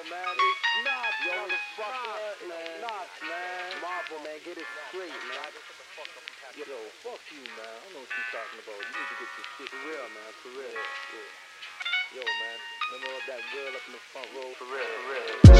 man, it's not, yo, motherfucker, it's not, man. Marvel, man, get it straight, man. Yo, fuck you, man. I don't know what you talking about. You need to get your shit for real, man, for real. Yeah. Yo, man, remember that girl up in the front row? For real, for real.